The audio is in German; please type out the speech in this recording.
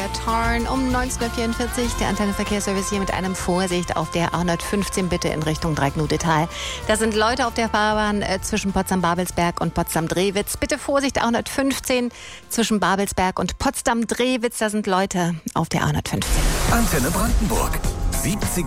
Torn um 19.44 Uhr. Der Antenne Verkehrsservice hier mit einem Vorsicht auf der A115 bitte in Richtung Dreiecknudetal. Da sind Leute auf der Fahrbahn zwischen Potsdam-Babelsberg und Potsdam-Drewitz. Bitte Vorsicht, A115 zwischen Babelsberg und Potsdam-Drewitz. Da sind Leute auf der A115. Antenne Brandenburg. 70er